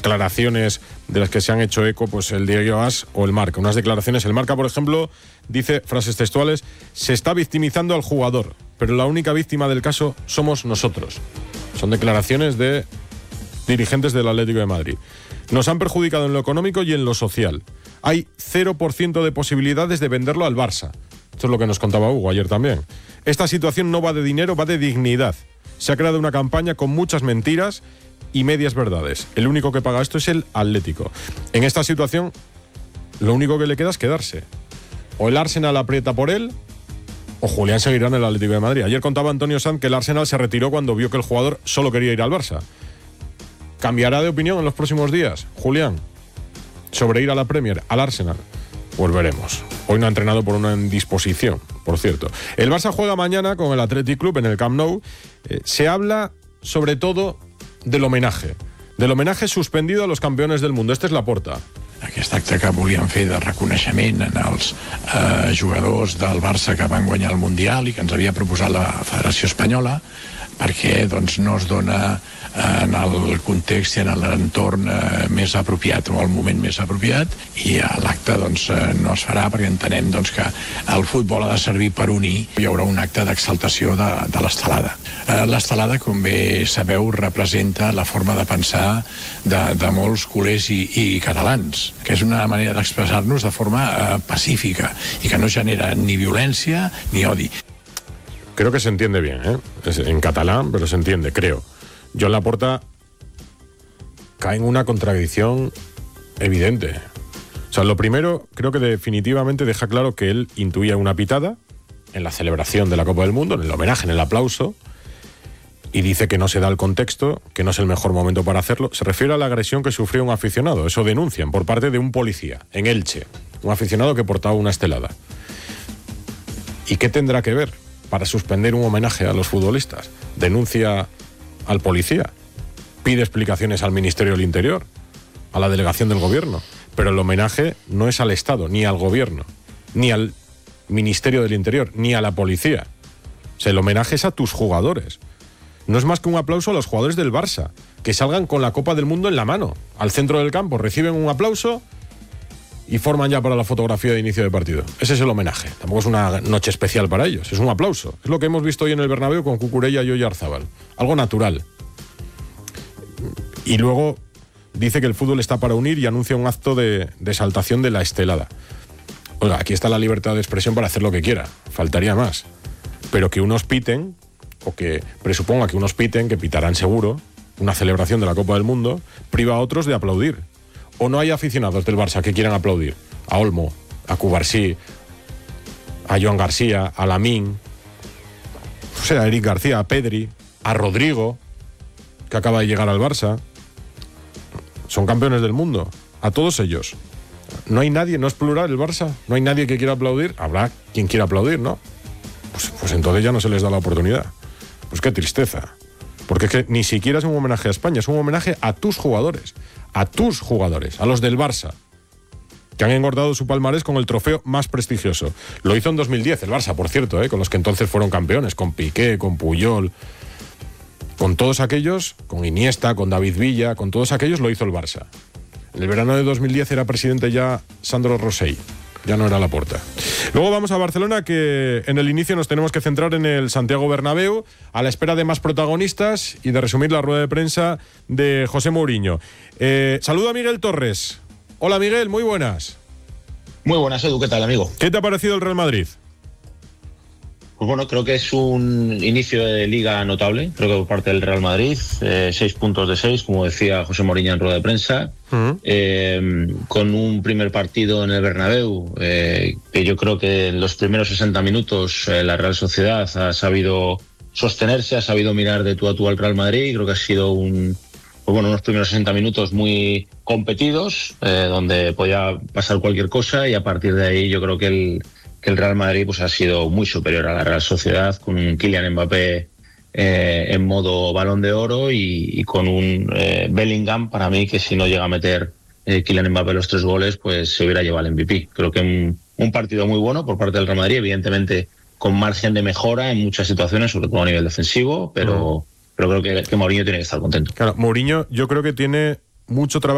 declaraciones de las que se han hecho eco pues el diario AS o el Marca. Unas declaraciones, el Marca, por ejemplo, dice, frases textuales: se está victimizando al jugador, pero la única víctima del caso somos nosotros. Son declaraciones de dirigentes del Atlético de Madrid. Nos han perjudicado en lo económico y en lo social. Hay 0% de posibilidades de venderlo al Barça. Esto es lo que nos contaba Hugo ayer también. Esta situación no va de dinero, va de dignidad. Se ha creado una campaña con muchas mentiras y medias verdades. El único que paga esto es el Atlético. En esta situación, lo único que le queda es quedarse. O el Arsenal aprieta por él, o Julián seguirá en el Atlético de Madrid. Ayer contaba Antonio Sanz que el Arsenal se retiró cuando vio que el jugador solo quería ir al Barça. ¿Cambiará de opinión en los próximos días, Julián, sobre ir a la Premier, al Arsenal? Pues veremos. Hoy no ha entrenado por una indisposición, por cierto. El Barça juega mañana con el Athletic Club en el Camp Nou. Se habla sobre todo del homenaje suspendido a los campeones del mundo. Este es Laporta. Aquest acte que volíem fer de reconeixement en els jugadors del Barça que van guanyar el Mundial i que ens havia proposat la Federació Espanyola, perquè doncs, no es dona en el context i en l'entorn més apropiat o el moment més apropiat, i l'acte doncs, no es farà perquè entenem doncs, que el futbol ha de servir per unir. Hi haurà un acte d'exaltació de l'estelada. L'estelada, com bé sabeu, representa la forma de pensar de molts culers i catalans, que és una manera d'expressar-nos de forma pacífica i que no genera ni violència ni odi. Creo que se entiende bien, Es en catalán, pero se entiende, creo. Joan Laporta cae en una contradicción evidente. O sea, lo primero, creo que definitivamente deja claro que él intuía una pitada en la celebración de la Copa del Mundo, en el homenaje, en el aplauso, y dice que no se da el contexto, que no es el mejor momento para hacerlo. Se refiere a la agresión que sufrió un aficionado, eso denuncian, por parte de un policía, en Elche, un aficionado que portaba una estelada. ¿Y qué tendrá que ver para suspender un homenaje a los futbolistas? Denuncia al policía, pide explicaciones al Ministerio del Interior, a la delegación del gobierno, pero el homenaje no es al Estado, ni al gobierno, ni al Ministerio del Interior, ni a la policía. O sea, el homenaje es a tus jugadores. No es más que un aplauso a los jugadores del Barça, que salgan con la Copa del Mundo en la mano, al centro del campo, reciben un aplauso y forman ya para la fotografía de inicio de partido. Ese es el homenaje. Tampoco es una noche especial para ellos, es un aplauso. Es lo que hemos visto hoy en el Bernabéu con Cucurella y Oyarzábal. Algo natural. Y luego dice que el fútbol está para unir y anuncia un acto de exaltación de la estelada. Oiga, aquí está la libertad de expresión para hacer lo que quiera. Faltaría más. Pero que unos piten, o que presuponga que unos piten, que pitarán seguro, una celebración de la Copa del Mundo, priva a otros de aplaudir. ¿O no hay aficionados del Barça que quieran aplaudir? A Olmo, a Cubarsí, a Joan García, a Lamín, o sea, a Eric García, a Pedri, a Rodrigo, que acaba de llegar al Barça. Son campeones del mundo. A todos ellos. No hay nadie, no es plural el Barça, no hay nadie que quiera aplaudir. Habrá quien quiera aplaudir, ¿no? Pues entonces ya no se les da la oportunidad. Pues qué tristeza. Porque es que ni siquiera es un homenaje a España, es un homenaje a tus jugadores, a los del Barça, que han engordado su palmarés con el trofeo más prestigioso. Lo hizo en 2010 el Barça, por cierto, con los que entonces fueron campeones, con Piqué, con Puyol, con todos aquellos, con Iniesta, con David Villa, con todos aquellos lo hizo el Barça. En el verano de 2010 era presidente ya Sandro Rosell, ya no era Laporta. Luego vamos a Barcelona, que en el inicio nos tenemos que centrar en el Santiago Bernabéu, a la espera de más protagonistas y de resumir la rueda de prensa de José Mourinho. Saludo a Miguel Torres. Hola Miguel, muy buenas. Muy buenas, Edu, ¿qué tal, amigo? ¿Qué te ha parecido el Real Madrid? Pues bueno, creo que es un inicio de liga notable, creo que por parte del Real Madrid, 6 puntos de 6, como decía José Mourinho en rueda de prensa, con un primer partido en el Bernabéu, que yo creo que en los primeros 60 minutos la Real Sociedad ha sabido sostenerse, ha sabido mirar de tú a tú al Real Madrid. Creo que ha sido unos primeros 60 minutos muy competidos, donde podía pasar cualquier cosa, y a partir de ahí yo creo que el Real Madrid pues ha sido muy superior a la Real Sociedad, con un Kylian Mbappé en modo Balón de Oro y con un Bellingham, para mí, que si no llega a meter Kylian Mbappé los 3 goles, pues se hubiera llevado el MVP. Creo que un partido muy bueno por parte del Real Madrid, evidentemente con margen de mejora en muchas situaciones, sobre todo a nivel defensivo, pero creo que Mourinho tiene que estar contento. Claro, Mourinho yo creo que tiene mucho trabajo